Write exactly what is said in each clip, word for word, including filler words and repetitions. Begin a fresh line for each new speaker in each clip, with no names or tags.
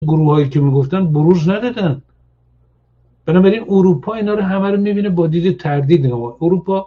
گروهایی که میگفتن بروز ندادن. بنابراین اروپا اینا رو همه رو میبینه با دید تردید نگاه. اروپا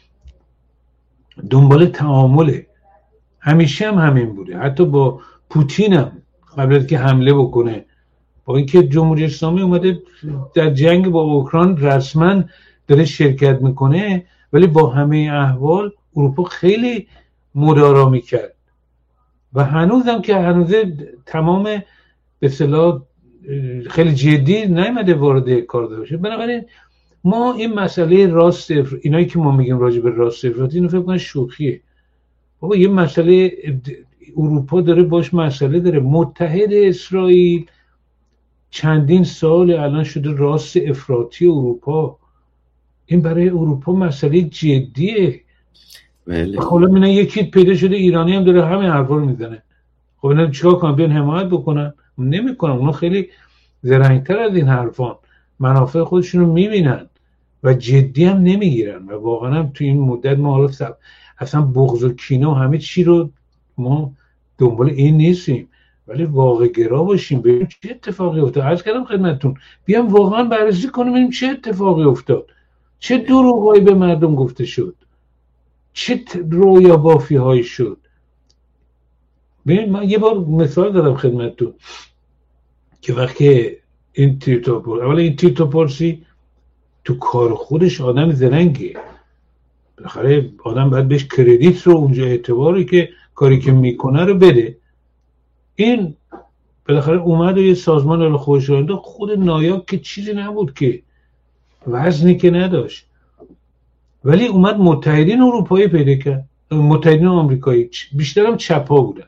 دنبال تعامله، همیشه هم همین بوده، حتی با پوتین هم قبل از که حمله بکنه، با اینکه جمهوری اسلامی اومده در جنگ با اوکراین رسما داره شرکت میکنه، ولی با همه احوال اروپا خیلی مدارا میکرد و هنوزم که هنوز تمام به اصطلاح خیلی جدی نیامده وارد کار بشه. بنابراین ما این مسئله راست افر... اینایی که ما میگیم راجع به راست افراطی اینو فکر کنم شوخیه. بابا یه مسئله اروپا داره باش مسئله داره. متحد اسرائیل چندین سال الان شده راست افراطی اروپا. این برای اروپا مسئله جدیه.
بله.
خب اینا یکی پیدا شده ایرانی هم داره همین حرفا رو میزنه. خب اینا چیکار کنن؟ بیان حمایت بکنن؟ نمیکنن. اونا خیلی زرنگ‌تر از این حرفان، منافع خودشون رو میبینن و جدی هم نمیگیرن و واقعا هم تو این مدت ما حالا اصلا بغض و کینه و همه چی رو ما دنبال این نیستیم، ولی واقع گرا باشیم ببینیم چه اتفاقی افتاد. عرض کردم خدمتتون بیام واقعا بررسی کنیم ببینیم چه اتفاقی افتاد، چه دروغایی به مردم گفته شد، چه رویا بافی هایی شد. ببین من یه بار مثال دارم خدمتتون که وقتی این تیرتاپور اولا این تیرتاپورسی تو کار خودش آدم زرنگه، بالاخره آدم باید بهش کردیت رو اونجا اعتباری که کاری که میکنه رو بده. این بالاخره اومد و یه سازمان رو خودش رو خود نایاک که چیزی نبود، که وزنی که نداشت، ولی اومد متحدین اروپایی پیدا کرد، متحدین آمریکایی، بیشترم چپا بودن.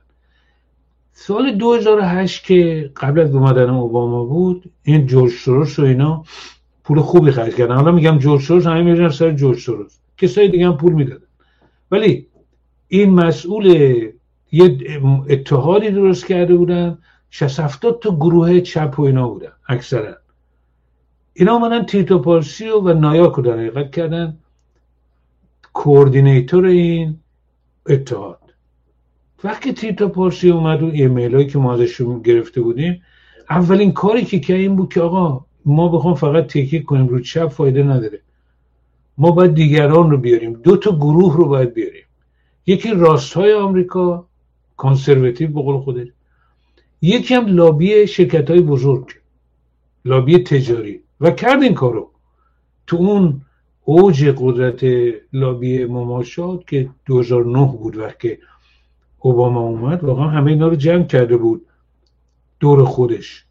سال دو هزار و هشت که قبل از اومدن اوباما بود، این جورج سوروس و اینا پول خوبی خرج کردن. حالا میگم جورج سوروس، همه میگن سر جورج سوروس، کسای دیگه هم پول میدادن، ولی این مسئول یه اتحادی درست کرده بودن، شصت هفتاد تا گروه چپ و اینا بودن اکثرا. اینا اومدن تیتو پارسی و, و نایاک رو در حقیقت کردن کوردینیتور این اتحاد. وقتی تیتو پارسی اومد و ایمیل هایی که ما ازشون گرفته بودیم، اولین کاری که که این بود که آقا ما بخوام فقط تکیه کنیم رو چپ فایده نداره، ما باید دیگران رو بیاریم، دو تا گروه رو باید بیاریم، یکی راست های آمریکا کانسرواتیو به قول خودش، یکی هم لابی شرکت های بزرگ، لابی تجاری. و کرد این کارو تو اون اوج قدرت لابی مماشات که دو هزار و نه بود وقتی اوباما اومد، واقعا همه اینا رو جمع کرده بود دور خودش.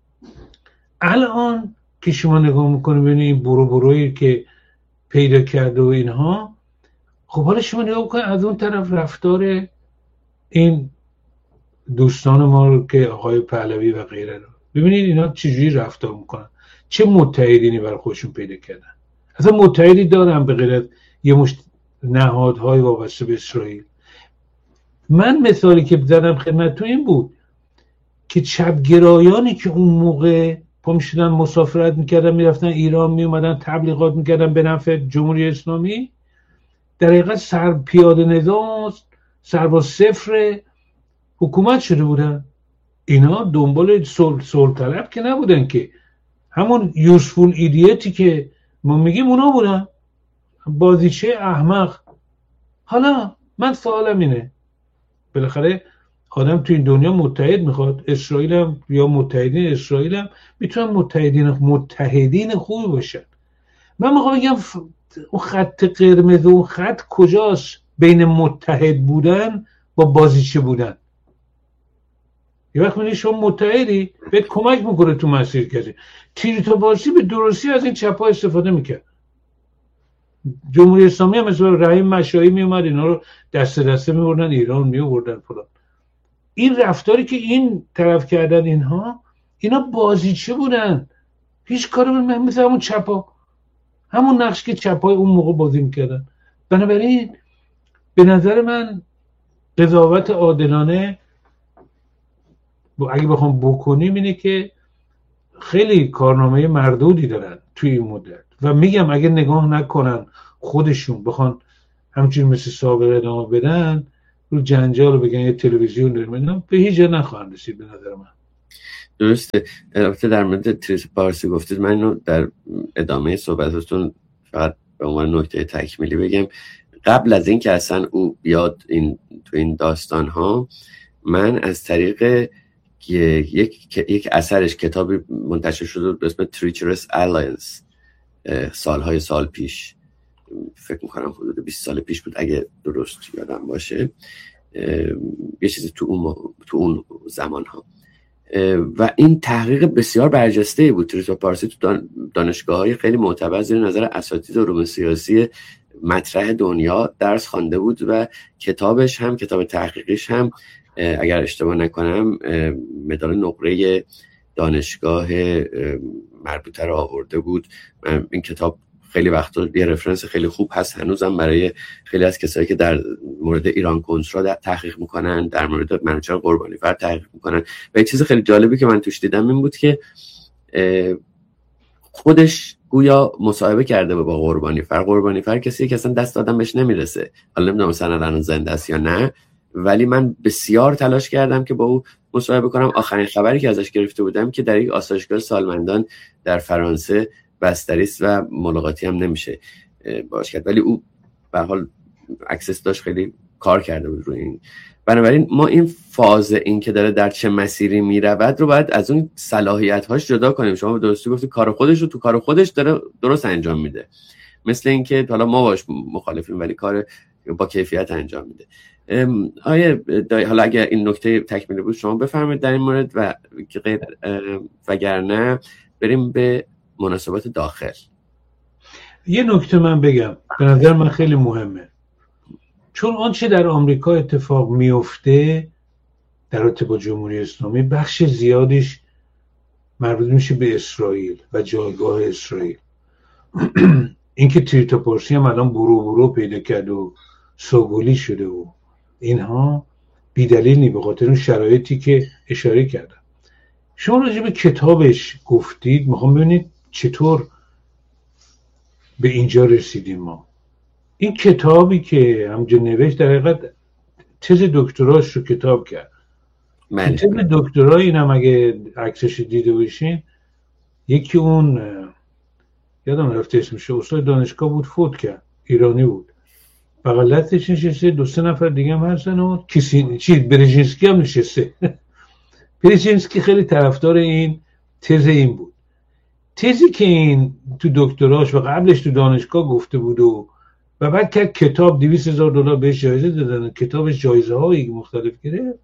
الان که شما نگاه میکنید ببینید این برو برویی که پیدا کرده و اینها، خب حالا شما نگاه بکنید از اون طرف رفتار این دوستان ما رو که آقای پهلوی و غیره رو ببینید اینا چجوری رفتار میکنن، چه متحدینی برای خودشون پیدا کردن. اصلا متحدی دارن به غیر از یه مشت نهادهای وابسته به اسرائیل. من مثالی که زدم خدمتتون این بود که چپگرایانی که اون موقع پا میشدن مسافرت میکردن میرفتن ایران میومدن تبلیغات میکردن به نفع جمهوری اسلامی، در حقیقت سر پیاده نظام سرباز صفر حکومت شده بودن. اینا دنبال صلح طلب که نبودن، که همون یوزفول ایدیتی که ما میگیم اونا بودن، بازیچه احمق. حالا من سوالم اینه، بالاخره آدم تو این دنیا متحد میخواد، اسرائیل هم یا متحدین اسرائیل هم میتونن متحدین متحدین خوبی باشن. من میخوام بگم اون خط قرمز و خط کجاست بین متحد بودن با بازیچه بودن؟ یه وقت میگه شما متحدی بهت کمک میکنه تو مسیر کشی. تیریتو بارسی به درستی از این چپا استفاده میکرد. جمهوری اسلامی هم مثل رحیم مشایی میومد اینا رو دسته دسته میبردن ایران میوردن فلان. این رفتاری که این طرف کردن اینها، اینا بازیچه بودن، هیچ کاری مثل همون چپا، همون نقش که چپای اون موقع بازی میکردن. بنابراین به نظر من قضاوت عادلانه اگه بخوام بکنیم اینه که خیلی کارنامه مردودی دارن توی این مدت و میگم اگه نگاه نکنن خودشون بخوان همچین مثل سابقه ادامه بدن رو جنجال رو بگن یه تلویزیون داریم اینا به هیچ جا نخواهند رسید به نظر من.
درسته. البته در مورد تریس پارسی گفتید، من اینو در ادامه صحبتتون فقط به عنوان نکته تکمیلی بگم. قبل از این که اصلا او بیاد این تو این داستان ها، من از طریق یک یک اثرش کتابی منتشر شده به اسم Treacherous Alliance سالهای سال پیش، فکر میکنم حدود بیست سال پیش بود اگه درست یادم باشه، یه چیزی تو اون تو اون زمان ها، و این تحقیق بسیار برجسته بود. تریس پارسی تو دانشگاه های خیلی معتبر زیر نظر اساتید علوم سیاسی مطرح دنیا درس خوانده بود و کتابش هم کتاب تحقیقیش هم اگر اشتباه نکنم مدال نقره دانشگاه مربوطه رو آورده بود. این کتاب خیلی وقتا یه رفرنس خیلی خوب هست هنوزم برای خیلی از کسایی که در مورد ایران کنترل تحقیق میکنن، در مورد منوچهر قربانیفر تحقیق میکنن. و یه چیز خیلی جالبی که من توش دیدم این بود که خودش گویا مصاحبه کرده با قربانیفر. قربانیفر کسی که اصلا دست آدم بهش نمیرسه، حالا نمیدونم مثلا الان زنده است یا نه، ولی من بسیار تلاش کردم که با او مصاحبه کنم. آخرین خبری که ازش گرفته بودم که در یک آسایشگاه سالمندان در فرانسه بستری است و ملاقاتی هم نمیشه باش کرد، ولی او به هر حال اکسس داشت، خیلی کار کرده بود روی این. بنابراین ما این فاز این که داره در چه مسیری میرود رو باید از اون صلاحیت‌هاش جدا کنیم. شما به درستی گفتید کار خودش رو تو کار خودش داره درست انجام میده، مثل اینکه حالا ما باش مخالفیم ولی کار با کیفیت انجام میده. آیه حالا اگر این نکته تکمیلی بود شما بفرمایید در این مورد، و غیر وگرنه بریم به مناسبات داخل.
یه نکته من بگم به نظر من خیلی مهمه، چون آنچه در آمریکا اتفاق میفته در رابطه با جمهوری اسلامی بخش زیادیش مربوط میشه به اسرائیل و جایگاه اسرائیل. اینکه تریتوپورسی هم الان برو برو پیدا کرد و سوگلی شده و اینها بیدلیل نی، به خاطر اون شرایطی که اشاره کردم. شما راجع به کتابش گفتید، میخوام ببینید چطور به اینجا رسیدیم. ما این کتابی که همجا نوشت در حقیقت تز دکتراش رو کتاب کرد. من تز دکترا اینم اگه عکسش دیده باشین، یکی اون یادم رفته اسمش، استاد دانشگاه بود، فوت کرد، ایرانی بود، بغلتش نشسته دو سه نفر دیگه هم هستن و کسی چی برژینسکی هم نشسته. برژینسکی خیلی طرفدار این تز این بود. تزی که این تو دکتراش و قبلش تو دانشگاه گفته بود و و بعد که کتاب دویست هزار دلار بهش جایزه دادن، کتابش جایزه هایی مختلف گرفت.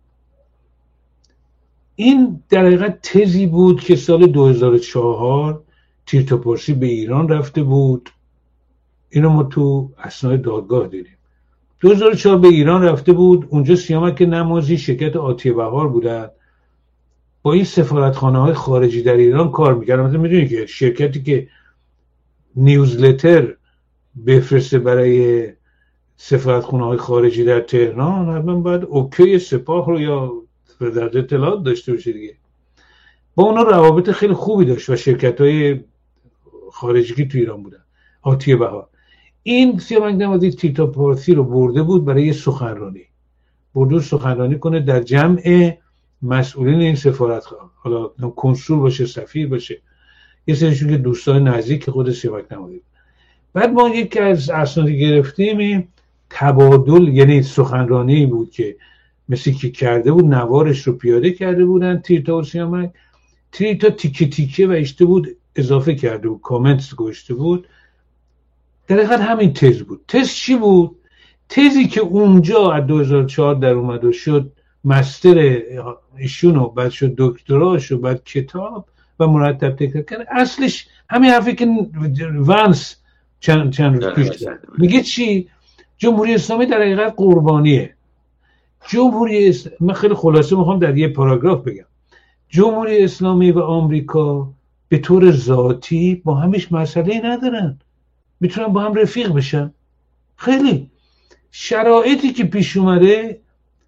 این در حقیقت تزی بود که سال دو هزار و چهار تریتوپورسی به ایران رفته بود. اینو ما تو اسناد دادگاه دیدیم. دو هزار و چهار به ایران رفته بود، اونجا سیامک نمازی شرکت آتیه بهار بودن، با این سفارتخانه های خارجی در ایران کار میکردن. مثلا میدونی که شرکتی که نیوزلتر بفرسته برای سفارتخانه های خارجی در تهران، حتما باید اوکی سپاه رو یا وزارت اطلاعات داشته باشه دیگه. با اونا روابط خیلی خوبی داشت و شرکت های خارجی که تو ایران بودن، آتیه بهار. این سیامک نمازی تریتوپورسی رو برده بود برای سخنرانی، برده سخنرانی کنه در جمع مسئولین این سفارتخانه، حالا کنسول باشه، سفیر باشه، یه سریشون که دوستان نزدیک خود سیامک نمازی. بعد ما یکی از اسنادی گرفتیم، تبادل، یعنی سخنرانی بود که مثل که کرده بود، نوارش رو پیاده کرده بودن تریتا و سیامک. تریتا تیکه تیکه و اشته بود اضافه کرده بود، کامنتس گوشته بود. در حقیقت همین تز بود. تز چی بود؟ تزی که اونجا از دو هزار و چهار در اومد و شد مستر ایشون و بعد شد دکتراش و بعد کتاب و مرتب تکرار کرد. اصلش همین حرفی که ونس چند چند روز پیش داد. میگه چی؟ جمهوری اسلامی در حقیقت قربانیه. جمهوری اسلامی، من خیلی خلاصه میخوام در یه پاراگراف بگم، جمهوری اسلامی و آمریکا به طور ذاتی با همش مسئله ندارن، میتونن با هم رفیق بشن. خیلی شرایطی که پیش اومده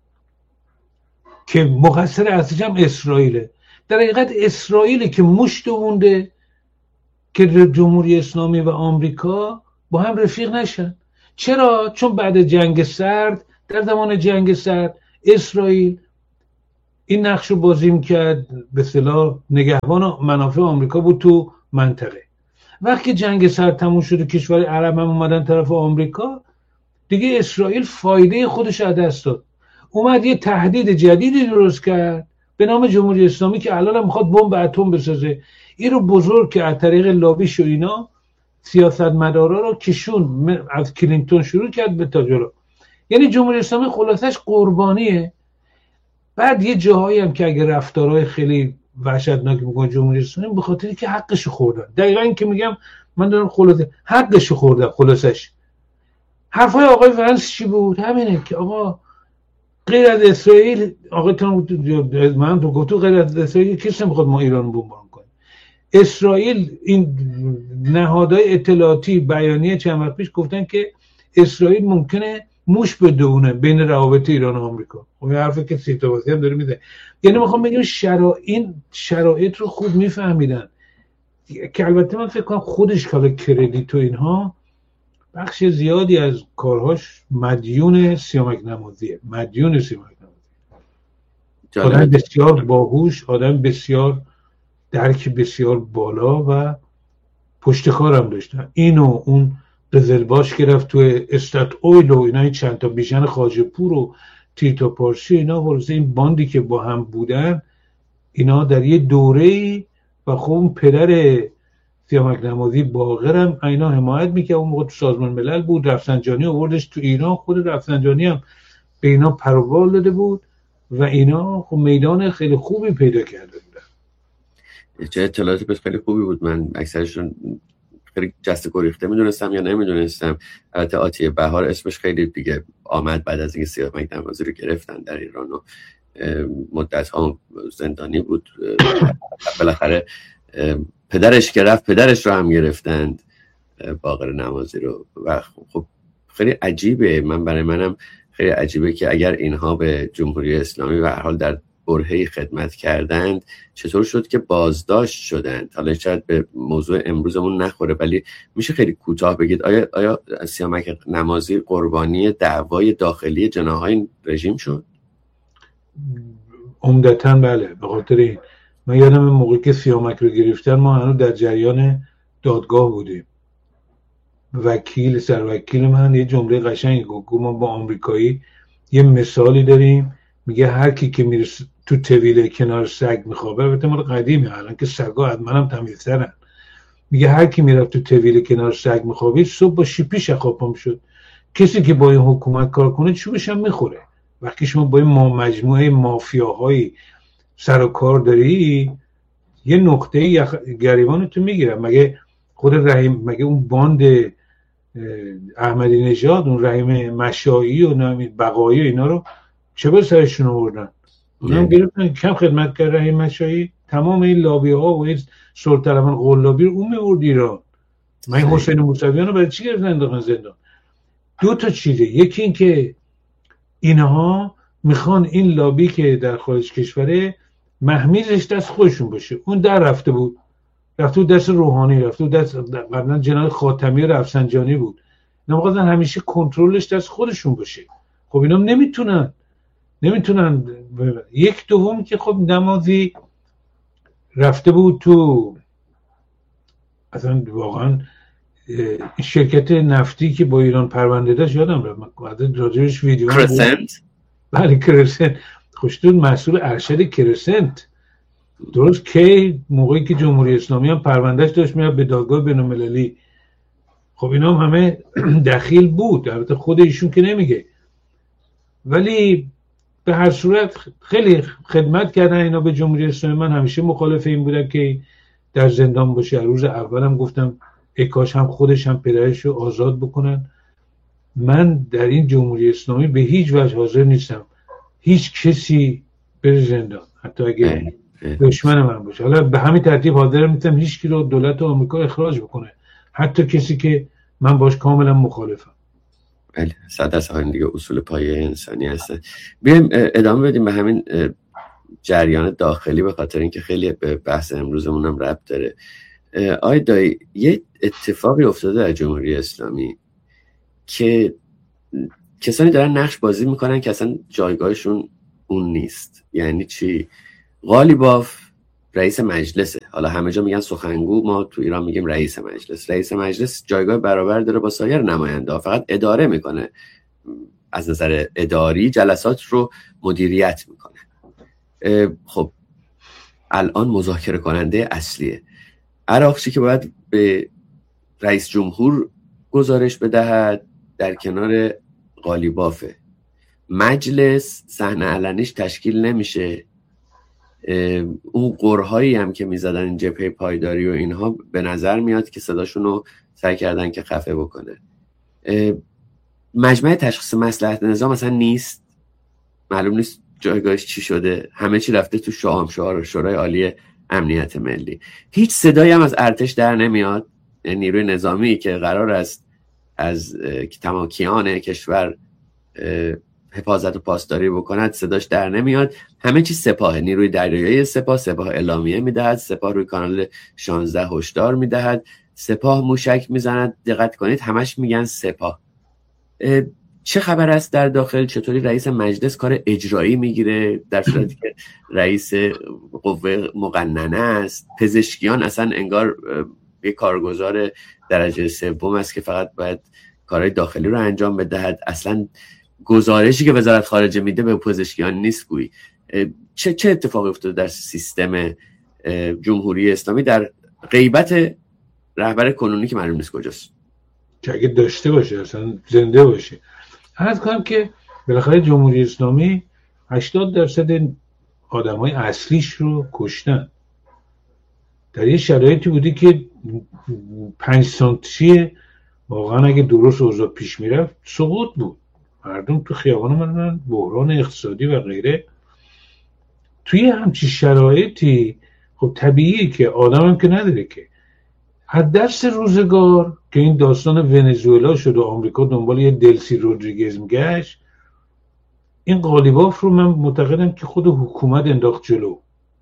که مقصر اصلیش هم اسرائیله، در حقیقت اسرائیل که مشت مونده که جمهوری اسلامی و آمریکا با هم رفیق نشن. چرا؟ چون بعد جنگ سرد، در زمان جنگ سرد، اسرائیل این نقش رو بازی میکرد، به اصطلاح نگهبان منافع آمریکا بود تو منطقه. وقتی جنگ سرد تموم شد و کشور عرب هم اومدن طرف آمریکا، دیگه اسرائیل فایده خودش از دست داد، اومد یه تهدید جدیدی درست کرد به نام جمهوری اسلامی که الان هم میخواد بمب اتم بسازه. این رو بزرگ که از طریق لابیش و اینا سیاستمدارا رو کشون، از کلینتون شروع کرد به تا جلو. یعنی جمهوری اسلامی خلاصش قربانیه. بعد یه جاهایی هم که اگه رفتارهای خیلی وحشتناک میکنه جمهوری اسلامی، به خاطری که حقش خوردن. دقیقاً این که میگم من دارم خلاصه حقش خوردن. خلاصش حرفای آقای ونس چی بود؟ همینه که آقا غیر از اسرائیل، آقای ترامپ من تو گفتم غیر از اسرائیل کسی نمیخواد ما ایران بمباران کنیم. اسرائیل این نهادهای اطلاعاتی بیانیه چند وقت پیش گفتن که اسرائیل ممکنه موش بدونه بین روابط ایران و آمریکا. اون حرفی که سیتواسی هم داره میزنه. یعنی میخوام بگم شرایط این شرایط رو خوب میفهمیدن که البته من فکر کنم خودش کالا کردیت و اینها بخش زیادی از کارهاش مدیون سیامک نمازیه. مدیون سیامک نمازی. آدم بسیار باهوش، آدم بسیار درک بسیار بالا و پشتکارم داشتن. اینو اون قزلباش که رفت تو استات اویل و اینا، چند تا بیژن خواجه پور و تیتا پارسی اینا، ورزه این باندی که با هم بودن اینا در یه دوره‌ای و خب پدر سیامک نمازی باقرم اینا حمایت میکرد. اون موقع تو سازمان ملل بود، رفسنجانی آوردش تو ایران، خود رفسنجانی هم به اینا پروبال داده بود و اینا خب میدان خیلی خوبی پیدا کرده بودن.
چه اطلاعاتی بس خیلی خوبی بود. من اکثرشون خیلی جست گریخته میدونستم یا نمیدونستم. البته آتیه بهار اسمش خیلی دیگه آمد بعد از اینکه سیامک نمازی رو گرفتن در ایران و مدت ها زندانی بود. بالاخره پدرش که رفت پدرش رو هم گرفتند، باقر نمازی رو. و خب خیلی عجیبه، من برای منم خیلی عجیبه که اگر اینها به جمهوری اسلامی و هر حال در برهه‌ای خدمت کردند چطور شد که بازداشت شدند. حالا شاید به موضوع امروزمون نخوره ولی میشه خیلی کوتاه بگید آیا آیا سیامک نمازی قربانی دعوای داخلی جناح‌های رژیم شد؟
عمدتاً بله. به خاطر این من یادم موقعی که سیامک رو گرفتن ما هنوز در جریان دادگاه بودیم. وکیل سروکیل من یه جمله قشنگی گفت، ما با آمریکایی یه مثالی داریم، میگه هر کی که میره تو طویله کنار سگ میخوابه، البته مال قدیمه الان که سگا از منم تمیزترن، میگه هر کی میره تو طویله کنار سگ میخوابه صبح با شیپیش خوابم شد. کسی که با این حکومت کار کنه چوبش هم میخوره. وقتی شما با این ما مجموعه مافیاهایی سر و کار داری، یه نقطه گریبان تو میگیرن. مگه خود رحیم، مگه اون باند احمدی نژاد، اون رحیم مشایی و بقایی اینا رو چه به سرشون آوردن؟ اونم گرفتن. کم خدمت کرد رحیم مشایی؟ تمام این لابی ها و این سلطنمان قلابی رو اون میورد ایران. من حسین موسویان رو برای چی گرفتن انداختن زندان؟ دو تا چیزه. یکی این که اینها میخوان این لابی که در خارج کشوره محمیزش دست خودشون باشه. اون در رفته بود، رفته بود دست روحانی، رفته بود دست قبلا جناب خاتمی و رفسنجانی بود. اینا میخوان همیشه کنترلش دست خودشون باشه. خب اینا نمیتونن نمیتونن یک دوم که خب نمازی رفته بود تو اصلا واقعا شرکت نفتی که با ایران پرونده داشت، یادم رفت من راجعش ویدیو
کرسنت.
بله کرسنت. خوشتون مسئول ارشد کرسنت درست که موقعی که جمهوری اسلامی هم پروندهش داشت میاد به دادگاه بین‌المللی. خب اینا هم همه دخیل بود. البته خود ایشون که نمیگه، ولی به هر صورت خیلی خدمت کردن اینا به جمهوری اسلامی. من همیشه مخالف این بودم که در زندان باشه. روز اولم گفتم ای کاش هم خودش هم پدرش رو آزاد بکنن. من در این جمهوری اسلامی به هیچ وجه حاضر نیستم هیچ کسی بره زندان، حتی اگه دشمن من باشه. حالا به همین ترتیب حاضر نیستم هیچ کی رو دولت آمریکا اخراج بکنه، حتی کسی که من باش کاملا مخالفم.
بله، صد از همین دیگه اصول پایه انسانی هستن. بیایم ادامه بدیم به همین جریان داخلی، به خاطر اینکه خیلی به بحث امروزمون هم ربط داره. آی دایی، یه اتفاقی افتاده در جمهوری اسلامی که کسانی دارن نقش بازی میکنن که اصلا جایگاهشون اون نیست. یعنی چی؟ قالیباف رئیس مجلسه، حالا همه جا میگن سخنگو، ما تو ایران میگیم رئیس مجلس. رئیس مجلس جایگاه برابر داره با سایر نماینده ها، فقط اداره میکنه، از نظر اداری جلسات رو مدیریت میکنه. خب الان مذاکره کننده اصلیه عراقچی که باید به رئیس جمهور گزارش بدهد در کنار قالیبافه. مجلس صحنه علنیش تشکیل نمیشه. اون قرهایی هم که میزدن این جبهه پایداری و اینها به نظر میاد که صداشون رو سعی کردن که خفه بکنه. مجمع تشخیص مصلحت نظام مثلا نیست، معلوم نیست جایگاهش چی شده، همه چی رفته تو شام شورای شورای عالی امنیت ملی. هیچ صدایی هم از ارتش در نمیاد، یعنی نیروی نظامی که قرار است از تمام کیان کشور حفاظت و پاسداری بکند صداش در نمیاد. همه چی سپاه، نیروی دریایی سپاه، سپاه اعلامیه میدهد، سپاه روی کانال شانزده هشدار میدهد، سپاه موشک میزند. دقت کنید همش میگن سپاه. چه خبر است در داخل؟ چطوری رئیس مجلس کار اجرایی میگیره در صورتی که رئیس قوه مقننه است؟ پزشکیان اصلا انگار یک کارگزار درجه سوم است که فقط باید کارهای داخلی رو انجام بدهد. اصلا گزارشی که وزارت خارجه میده به پزشکیان نیست گویی. چه چه اتفاقی افتاده در سیستم جمهوری اسلامی در غیبت رهبر کنونی که معلوم نیست کجاست؟
که اگه داشته باشه اصلا زنده باشه. عرض کنم که بالاخره جمهوری اسلامی هشتاد درصد آدمای اصلیش رو کشتن. در یه شرایطی بودی که پنج سانتی واقعا اگه درست اوضاع پیش میرفت سقوط بود. مردم تو خیابان اومدن، بحران اقتصادی و غیره. توی همچین شرایطی خب طبیعیه که آدم هم که نداره که هر درس روزگار که این داستان ونزوئلا شد و آمریکا دنبال یه دلسی رودریگز میگشت، این قالیباف رو من معتقدم که خود حکومت انداخت جلو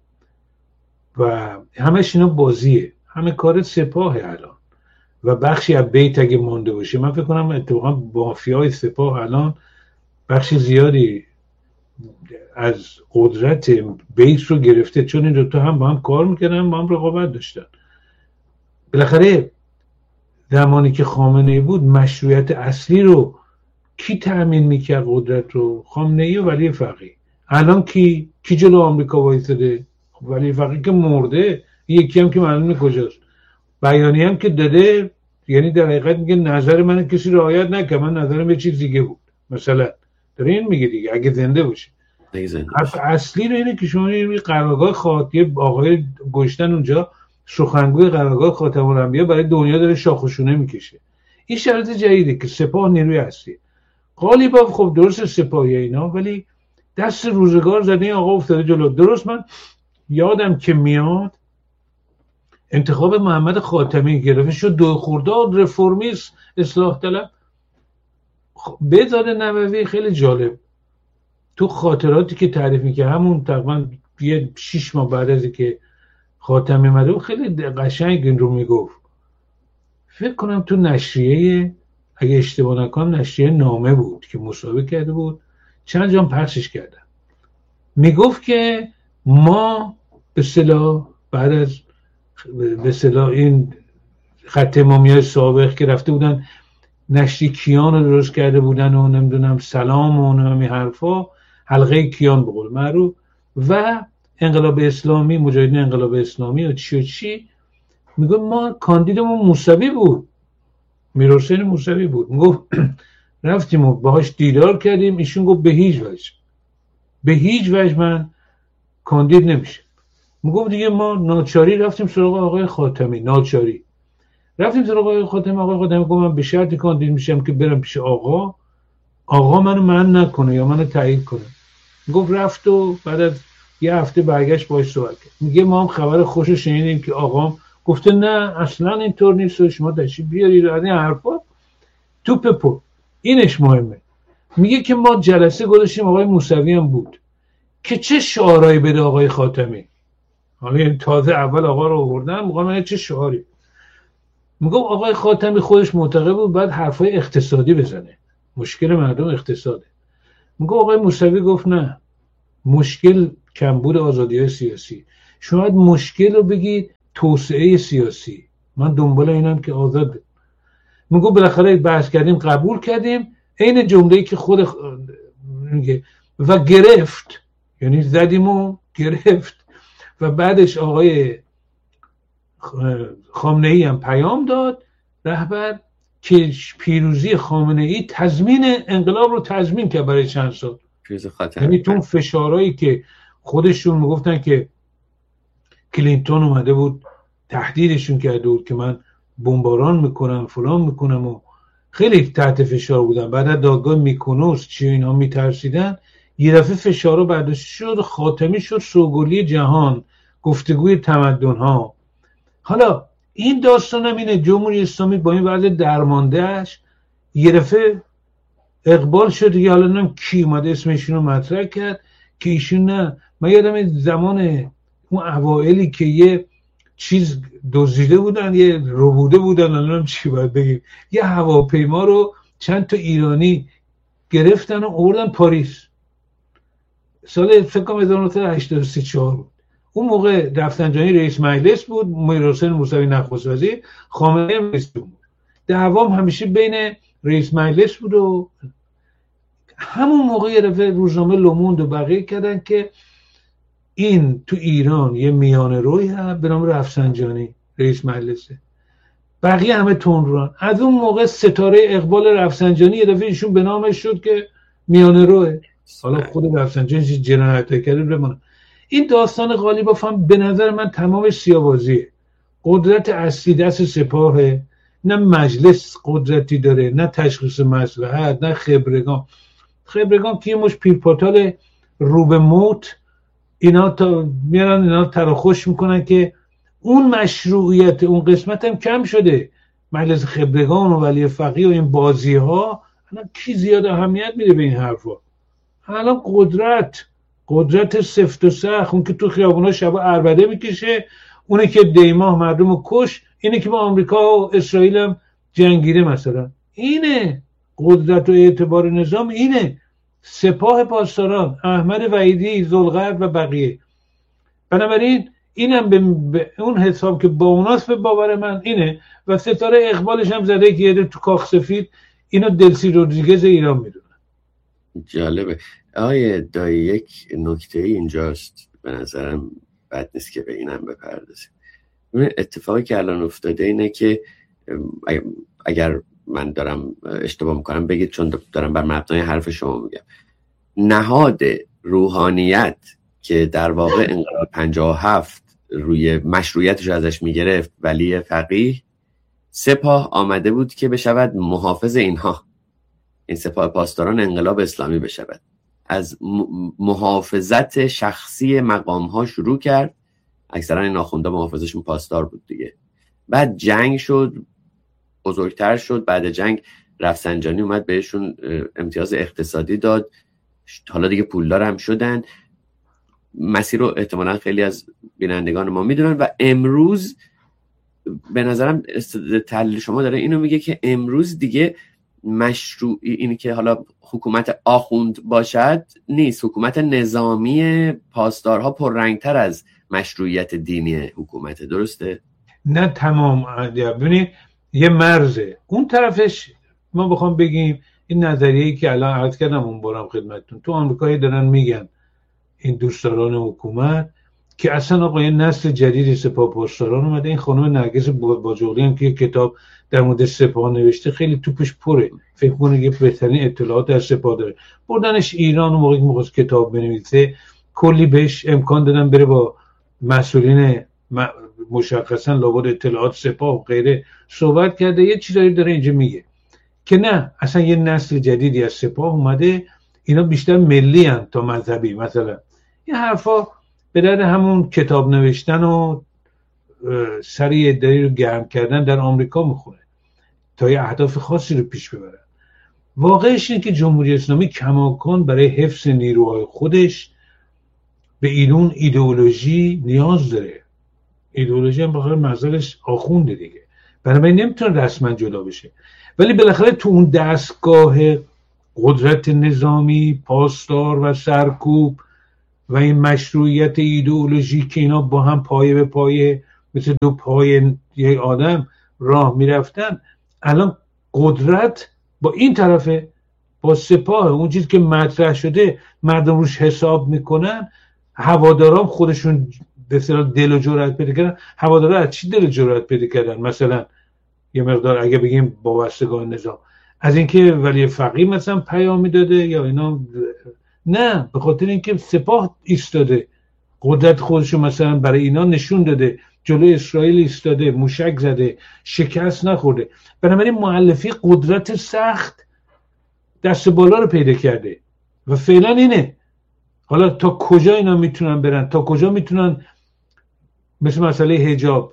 و همش اینا بازیه، همه کار سپاهه الان و بخشی از بیت اگه مانده باشه. من فکر کنم اتفاقا مافیای سپاه الان بخش زیادی از قدرت بیت رو گرفته، چون این دوتا هم با هم کار میکردن، با هم رقابت داشتن. بالاخره زمانی که خامنه‌ای بود مشروعیت اصلی رو کی تأمین میکرد؟ قدرت رو خامنه‌ای و ولی فقیه. الان کی کی جلو آمریکا وایساده؟ ولی فقیه که مرده، یکی هم که معلومه کجاست. بیانیه هم که داده، یعنی در حقیقت میگه نظر من کسی رعایت نکنه، من نظرم یه چیز دیگه بود. مثلا داره این میگه دیگه اگه زنده باشه. حرف اصلی رو اینه که شما یه قرارگاه خاطی آقای گشتن اونجا سخنگوی قرارگاه خاتم الانبیا برای دنیا داره شاخ و شونه میکشه. این شرط جدیده که سپاه نیروی اصلیه. قالیباف خب درست سپاهی اینا، ولی دست روزگار زده این آقا افتاده جلو. درست من یادم که میاد انتخاب محمد خاتمی گرفته شد، دو خرداد رفرمیست اصلاح طلب. بهزاد نووی خیلی جالب تو خاطراتی که تعریف میکنه، همون تقریبا یه شیش ماه بعد از که خاتمی اومده خیلی قشنگ این رو میگفت. فکر کنم تو نشریه، اگه اشتباه نکنم نشریه نامه بود که مسابقه کرده بود، چند جام پخشش کردن. میگفت که ما به اصطلاح بعد از به اصطلاح این خط امامیای سابق که رفته بودن نشری کیان رو درست کرده بودن و نمیدونم سلام و همین حرفا، حلقه کیان به قول معروف، و انقلاب اسلامی، مجاهدین انقلاب اسلامی و چی و چی. میگه ما کاندیدمون موسوی بود، میرحسین موسوی بود. میگفت رفتیم و باهاش دیدار کردیم، ایشون گفت به هیچ وجه به هیچ وجه من کاندید نمیشه. میگفت دیگه ما ناچاری رفتیم سراغ آقای خاتمی، ناچاری رفتیم سراغ آقای خاتمی. آقای خاتمی گفت من به شرط کاندید میشم که برم پیش آقا، آقا منو من نکنه یا منو تایید کنه. گفت رفت و بعد از یه هفته برگشت باهاش صحبت کرد. میگه ما هم خبر خوشو شنیدیم که آقام گفته نه اصلا اینطور نیست، شما تشریف بیارید از این حرفا توپ پر. اینش مهمه. میگه که ما جلسه گذاشتیم، آقای موسوی هم بود که چه شعارایی بده آقای خاتمی. حالا تازه اول آقا رو آوردن، میگم من چه شعاری. میگم آقای خاتمی خودش معتقد بود بعد حرفای اقتصادی بزنه، مشکل مردم اقتصاده. میگم آقای موسوی گفت نه، مشکل کمبود آزادی‌های سیاسی، شاید مشکل رو بگید توسعه سیاسی. من دنبال اینم که آزاد میگو بالاخره بحث کردیم قبول کردیم، این جمله‌ای که خود میگه و گرفت، یعنی زدیم و گرفت. و بعدش آقای خامنه‌ای هم پیام داد رهبر که پیروزی خامنه‌ای تضمین انقلاب رو تضمین کرد برای چند سال. یعنی تو فشارهایی که خودشون میگفتن که کلینتون اومده بود تهدیدشون کرده بود که من بمباران میکنم فلان میکنم و خیلی تحت فشار بودن، بعد از دادگاه میکونوس چی اینا میترسیدن، یه دفعه فشارها برداشت شد، خاتمی شد سوگلی جهان، گفتگوی تمدن ها. حالا این داستان هم اینه، جمهوری اسلامی با این وضع درماندهش یه دفعه اقبال شد دیگه. حالا نم کی اومده اسمشون رو مطرح کرد که ایشون نه. من یادم زمان اون اوائلی که یه چیز دزدیده بودن، یه ربوده بودن، الانم چی باید بگیم، یه هواپیما رو چند تا ایرانی گرفتن و آوردن پاریس، سال فکر کنم هزار و نهصد و هشتاد و چهار بود. اون موقع رفسنجانی رئیس مجلس بود، میرحسین موسوی نخست وزیر، خامنه‌ای هم رئیس بود. دعوام همیشه بین رئیس مجلس بود و همون موقع یه دفعه روزنامه لوموند و بقیه کردن که این تو ایران یه میانه روی هست به نام رفسنجانی رئیس مجلسه، بقیه همه تندروان. از اون موقع ستاره اقبال رفسنجانی یه دفعه ایشون به نامش شد که میانه روه. حالا خود رفسنجانی چیز جنایت کرده بمونه. این داستان غالیباف هم به نظر من تمام سیاوازیه. قدرت اصلی دست سپاهه، نه مجلس قدرتی داره، نه تشخیص مصلحت، نه خبرگان. خبرگان که یه مش پیرپاتال رو به موت، اینا تا میارن اینا تراخوش میکنن که اون مشروعیت اون قسمت هم کم شده. مجلس خبرگان و ولی فقیه و این بازی ها الان کی زیاد اهمیت میده به این حرفا؟ الان قدرت قدرت سفت و سخت، اون که تو خیابونا شبا عربده میکشه، اونه که دیماه مردم رو کش، اینه که با آمریکا و اسرائیل هم جنگیده مثلا. اینه قدرت و اعتبار نظام، اینه سپاه پاسداران، احمد وحیدی، ذوالقرد و بقیه. بنابراین اینم به, به اون حساب که با اوناست به باور من اینه. و ستاره اقبالش هم زده که یه تو کاخ سفید اینو دلسی رودریگز ایران میدونن.
جالبه. آیه دایی یک نکته اینجاست به نظرم بد نیست که به اینم بپردازیم. اتفاقی که الان افتاده اینه که اگر من دارم اشتباه میکنم بگید، چون دارم بر مبنای حرف شما میگم، نهاد روحانیت که در واقع انقلاب پنجاه و هفت روی مشروعیتش ازش میگرفت، ولی فقیه، سپاه آمده بود که بشود محافظ اینها، این سپاه پاسداران انقلاب اسلامی بشود. از محافظت شخصی مقام ها شروع کرد، اکثرا این آخونده محافظشون پاسدار بود دیگه. بعد جنگ شد، بزرگتر شد، بعد جنگ رفسنجانی اومد بهشون امتیاز اقتصادی داد، حالا دیگه پولدار هم شدن. مسیر رو احتمالاً خیلی از بینندگان ما میدونن و امروز به نظرم تحلیل شما داره اینو میگه که امروز دیگه مشروع اینی که حالا حکومت آخوند باشد نیست، حکومت نظامی پاسدارها پررنگتر از مشروعیت دینی حکومت. درسته؟
نه تمام. ببینید یه مرزه اون طرفش. ما بخوام بگیم این نظریه‌ای که الان عرض کردم اون بارم خدمتتون، تو آمریکایی دارن میگن این دوستداران حکومت که اصلا آقا یه نسل جدید سپاه پاسداران اومده. این خانم نرگس باجوقی هم که کتاب در مورد سپاه نوشته خیلی توپش پره، فکر کنه که بهترین اطلاعات از سپاه داره. بردنش ایران و موقعی که می‌خواست کتاب بنویسه کلی بهش امکان دادن بره با مسئولین مشخصا لابد اطلاعات سپاه و غیره صحبت کرده. یه چیزایی داره اینجا میگه که نه اصلا یه نسل جدیدی از سپاه اومده، اینا بیشتر ملی هن تا مذهبی. مثلا این حرفا به درد همون کتاب نوشتن و سری ادعایی رو گرم کردن در آمریکا میخوره تا یه اهداف خاصی رو پیش ببرن. واقعش اینه که جمهوری اسلامی کماکان برای حفظ نیروهای خودش به ایران ایدئولوژی نیاز داره. ایدئولوژی هم بخاطر مزارش آخونده دیگه، بنابراین نمیتونه رسما جدا بشه. ولی بالاخره تو اون دستگاه قدرت نظامی، پاسدار و سرکوب و این مشروعیت ایدئولوژی که اینا با هم پایه به پایه مثل دو پای یک آدم راه میرفتن، الان قدرت با این طرفه، با سپاه. اون چیزی که مطرح شده مردم روش حساب میکنن، هواداران خودشون به اصطلاح دل و جرأت پیدا کردن. هوادارا از چی دل و جرأت پیدا کردن؟ مثلا یه مقدار اگه بگیم وابستگان نظام، از اینکه ولی فقیه مثلا پیامی داده یا اینا؟ نه، به خاطر اینکه سپاه ایستاده، قدرت خودشو مثلا برای اینا نشون داده، جلوی اسرائیل ایستاده، موشک زده، شکست نخورده. بنابراین مؤلفه قدرت سخت دست بالا رو پیدا کرده و فعلا اینه. حالا تا کجا اینا میتونن برن، تا کجا میتونن مثل مسئله حجاب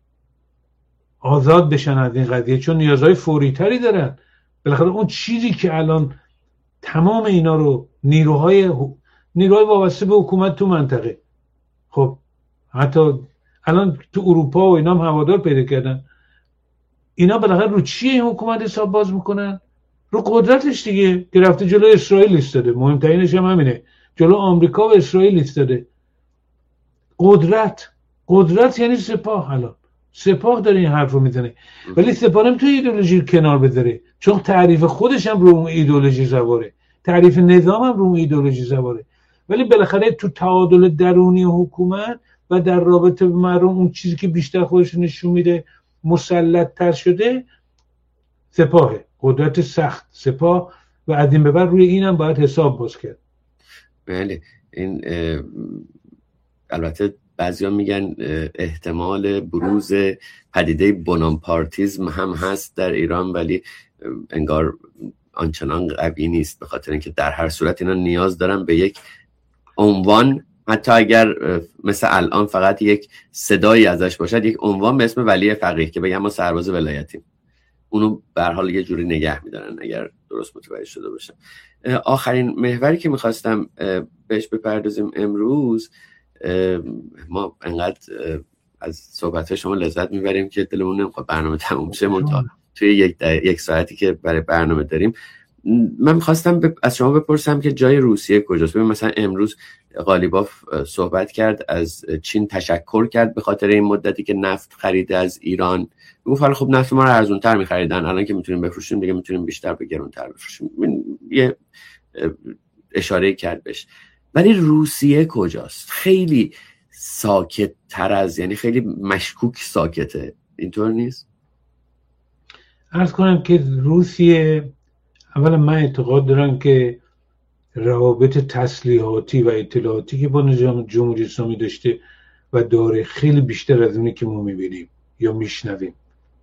آزاد بشن از این قضیه، چون نیازهای فوری تری دارن. بالاخره اون چیزی که الان تمام اینا رو نیروهای نیروهای وابسته به حکومت تو منطقه، خب حتی الان تو اروپا و اینا هم هوادار پیدا کردن، اینا بالاخره رو چیه این حکومت حساب باز میکنن؟ رو قدرتش دیگه، که رفته جلو اسرائیل ایستاده. مهمترینش هم همینه، جلو آمریکا و اسرائیل ایستاده. قدرت قدرت یعنی سپاه. الان سپاه داره این حرف رو میزنه، ولی سپاه نمیتونه ایدئولوژی رو کنار بذاره، چون تعریف خودش هم رو اون ایدئولوژی سواره، تعریف نظام هم رو اون ایدئولوژی سواره. ولی بالاخره تو تعادل درونی حکومت و در رابطه با مردم، اون چیزی که بیشتر خودش نشون میده مسلط تر شده سپاهه، قدرت سخت سپاه. و از این به بعد روی اینم باید حساب باز کرد.
بله، این البته بعضیا میگن احتمال بروز پدیده بوناپارتیسم هم هست در ایران، ولی انگار آنچنان قوی نیست، به خاطر اینکه در هر صورت اینا نیاز دارن به یک عنوان، حتی اگر مثل الان فقط یک صدایی ازش باشد، یک عنوان به اسم ولی فقیه که بگم ما سرباز ولایتیم، اونو به هر حال یه جوری نگه میدارن، اگر درست متوجه شده باشم. آخرین محوری که میخواستم بهش بپردازیم امروز، ما انقدر از صحبت شما لذت میبریم که دلمون نمیخواد برنامه تموم شه، منتها توی یک, یک ساعتی که برای برنامه داریم، من میخواستم از شما بپرسم که جای روسیه کجاست؟ ببین مثلا امروز قالیباف صحبت کرد، از چین تشکر کرد به خاطر این مدتی که نفت خریده از ایران. گفت حالا خب نفت ما رو ارزونتر میخریدن، الان که میتونیم بفروشیم دیگه میتونیم بیشتر به گرونتر بفروشیم. یه اشاره کرد بهش. ولی روسیه کجاست؟ خیلی ساکت تر از، یعنی خیلی مشکوک ساکته، اینطور نیست؟
عرض کنم که روسیه، اولا من اعتقاد دارم که روابط تسلیحاتی و اطلاعاتی که با نظام جمهوری اسلامی داشته و داره خیلی بیشتر از اونی که ما میبینیم یا میشنویم.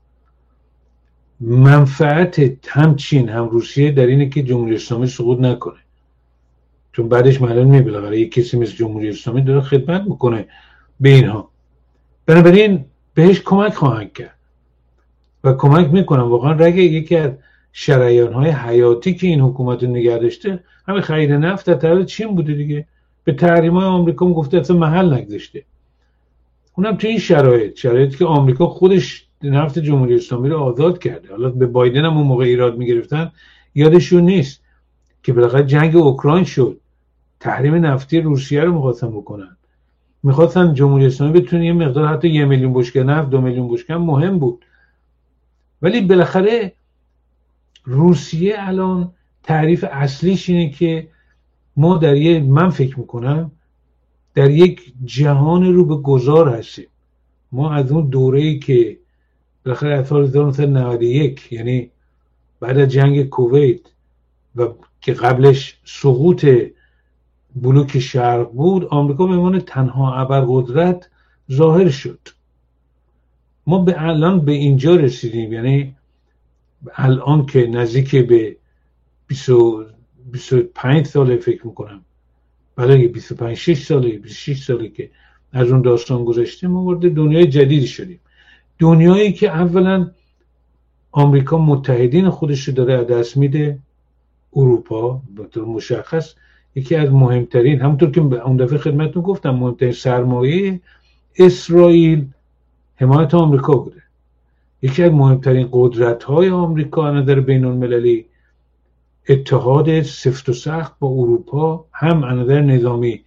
منفعت هم چین هم روسیه در اینه که جمهوری اسلامی سقوط نکنه، چون بعدش معلوم میبینه برای یک کسی مثل جمهوری اسلامی داره خدمت میکنه به اینها، بنابراین بهش کمک خواهند کرد و کمک میکنن. واقعا رگه یکی از شریان‌های حیاتی که این حکومت رو نگه داشته همین خرید نفت از طرف چین بوده دیگه. به تحریم‌های آمریکا گفته اصلا محل نگذاشته، اونم تو این شرایط شرایطی که آمریکا خودش نفت جمهوری اسلامی رو آزاد کرده. حالا به بایدن هم اون موقع ایراد میگرفتن، یادشون نیست که بالاخره جنگ اوکراین شد، تحریم نفتی روسیه رو می‌خواستن بکنن، می‌خواستن جمهوری اسلامی بتونه یه مقدار حتی یه میلیون بشکه نفت، دو میلیون بشکه مهم بود. ولی بالاخره روسیه الان تعریف اصلیش اینه که ما در یه، من فکر میکنم در یک جهان رو به گذار هستیم. ما از اون دوره‌ای که بالاخره از سال هزار و نهصد و نود و یک، یعنی بعد از جنگ کویت و که قبلش سقوط بلوک شرق بود، آمریکا به عنوان تنها ابرقدرت ظاهر شد. ما به الان به اینجا رسیدیم، یعنی الان که نزدیک به بیست و پنج ساله فکر میکنم، برای بیست و پنج شش ساله بیست و شش ساله که از اون داستان گذشته، ما وارد دنیای جدیدی شدیم. دنیایی که اولا آمریکا متحدین خودش رو داره از دست میده، اروپا به طور مشخص یکی از مهمترین، همونطور که اون دفعه خدمتتون گفتم، مهمترین سرمایه اسرائیل حمایت آمریکا بوده. یکی از مهمترین قدرت‌های آمریکا از نظر بین‌المللی اتحاد سفت و سخت با اروپا، هم از نظر نظامی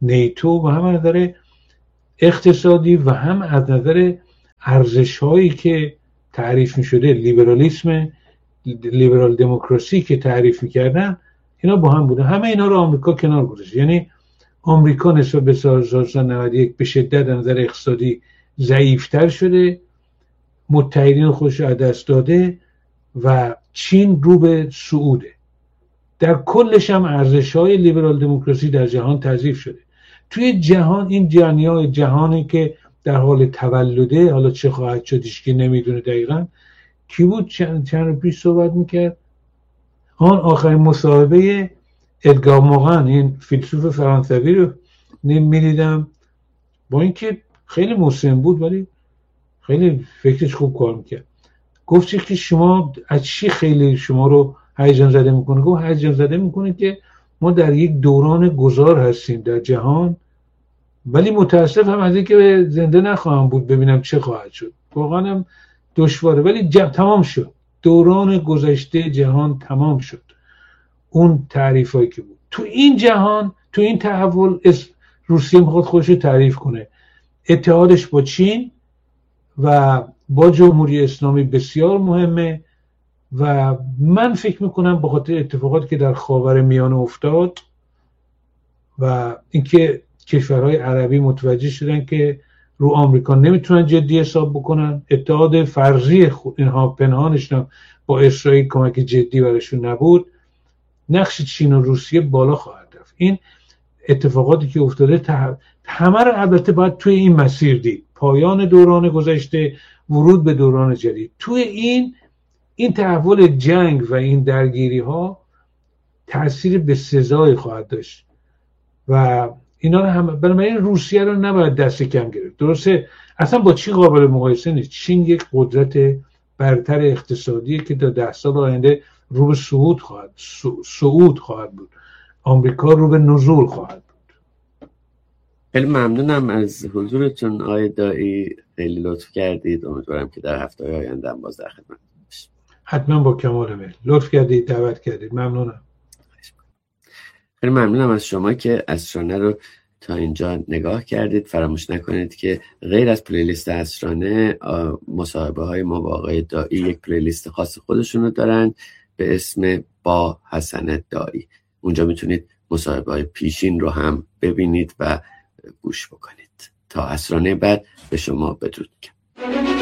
نیتو و هم از نظر اقتصادی و هم از نظر ارزش‌هایی که تعریف می‌شده، لیبرالیسم، لیبرال دموکراسی که تعریف می‌کردن، اینا با هم بوده. همه اینا رو آمریکا کنار گذاشت. یعنی آمریکا نسبت به سال هزار و نهصد و نود و یک به شدت از نظر اقتصادی ضعیف‌تر شده، متحدین خودش رو از دست داده و چین رو به صعوده. در کلش هم ارزش‌های لیبرال دموکراسی در جهان تضعیف شده. توی جهان این جنیای جهانی که در حال تولده، حالا چه خواهد شدش که نمیدونه دقیقاً، کی بود چند چند رو پیش صحبت میکرد؟ آن آخرین مصاحبه ادگار موغان، این فیلسوف فرانسوی رو میدیدم، با اینکه خیلی مسن بود ولی خیلی فکرش خوب کار میکرد. گفت که شما از چی خیلی شما رو هیجان زده میکنه؟ گفت هیجان زده میکنه که ما در یک دوران گذار هستیم در جهان، ولی متاسفم از اینکه زنده نخواهم بود ببینم چه خواهد شد. واقعا هم دشواره، ولی جب تمام شد. دوران گذشته جهان تمام شد. اون تعریفایی که بود تو این جهان، تو این تحول، روسیه میخواد خودش رو تعریف کنه. اتحادش با چین و با جمهوری اسلامی بسیار مهمه و من فکر میکنم به خاطر اتفاقاتی که در خاورمیانه افتاد و اینکه کشورهای عربی متوجه شدن که رو آمریکا نمیتونن جدی حساب بکنن، اتحاد فرضی اینها پنهانشون با اسرائیل کمک جدی براشون نبود، نقش چین و روسیه بالا خواهد رفت. این اتفاقاتی که افتاده تح... همه رو البته باید توی این مسیر دید. پایان دوران گذشته، ورود به دوران جدید. توی این این تحول جنگ و این درگیری ها تأثیر به سزای خواهد داشت و اینا رو هم، بنابراین روسیه رو نباید دست کم گرفت. درسته اصلا با چی قابل مقایسه نیست. چین یک قدرت برتر اقتصادیه که تا ده سال آینده رو به صعود خواهد صعود خواهد بود. آمریکا رو به نزول خواهد بود.
خیلی ممنونم از حضورتون آقای دایی، خیلی لطف کردید. امیدوارم که در هفته‌های آینده هم باز در خدمت باشیم.
حتما با کمال میل. لطف کردید، دعوت کردید. ممنونم.
خیلی ممنونم از شما که اسرانه رو تا اینجا نگاه کردید. فراموش نکنید که غیر از پلیلیست اسرانه، مصاحبه های ما با آقای دایی یک پلیلیست خاص خودشون رو دارن به اسم با حسن دایی. اونجا میتونید مصاحبه های پیشین رو هم ببینید و گوش بکنید. تا اسرانه بعد به شما بدرود میگم.